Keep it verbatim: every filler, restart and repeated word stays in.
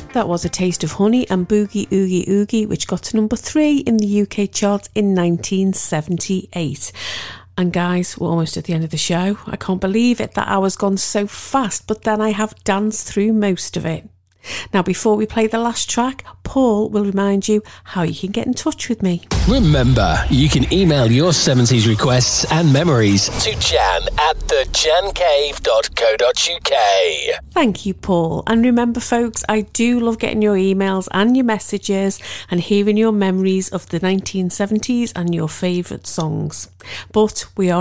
That was A Taste of Honey and Boogie Oogie Oogie, which got to number three in the U K chart in nineteen seventy-eight. And guys, we're almost at the end of the show. I can't believe it, that hour's gone so fast, but then I have danced through most of it. Now, before we play the last track, Paul will remind you how you can get in touch with me. Remember, you can email your seventies requests and memories to jan at the jan cave dot co dot uk. Thank you, Paul. And remember, folks, I do love getting your emails and your messages and hearing your memories of the nineteen seventies and your favourite songs. But we are